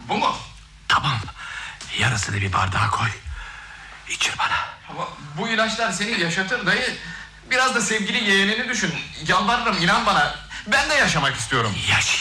Bu mu? Tamam. Yarısını bir bardağa koy. İçir bana. Ama bu ilaçlar seni yaşatır dayı. Biraz da sevgili yeğenini düşün. Yalvarırım, inan bana. Ben de yaşamak istiyorum.